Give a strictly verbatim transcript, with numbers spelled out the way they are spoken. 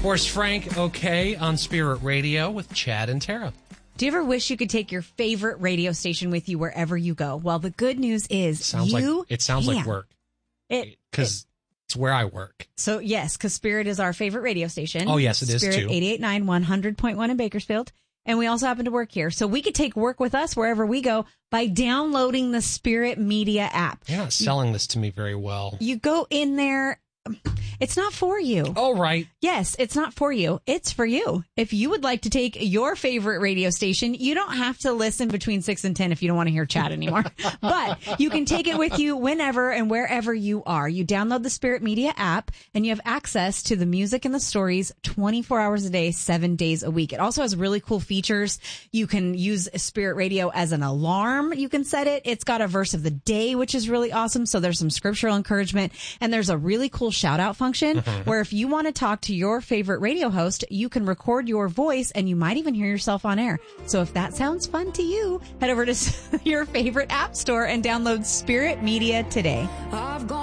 Forrest Frank, okay, on Spirit Radio with Chad and Tara. Do you ever wish you could take your favorite radio station with you wherever you go? Well, the good news is sounds you like, It sounds can. like work. It Because it's where I work. So, yes, because Spirit is our favorite radio station. Oh, yes, it is, Spirit too. eighty-eight point nine, one hundred point one in Bakersfield. And we also happen to work here. So we could take work with us wherever we go by downloading the Spirit Media app. You're not selling this to me very well. You go in there. It's not for you. Oh, right. Yes, it's not for you. It's for you. If you would like to take your favorite radio station, you don't have to listen between six and ten if you don't want to hear Chad anymore. But you can take it with you whenever and wherever you are. You download the Spirit Media app and you have access to the music and the stories twenty-four hours a day, seven days a week. It also has really cool features. You can use Spirit Radio as an alarm. You can set it. It's got a verse of the day, which is really awesome. So there's some scriptural encouragement, and there's a really cool shout out function mm-hmm. where if you want to talk to your favorite radio host, you can record your voice and you might even hear yourself on air. So if that sounds fun to you, head over to your favorite app store and download Spirit Media today. I've gone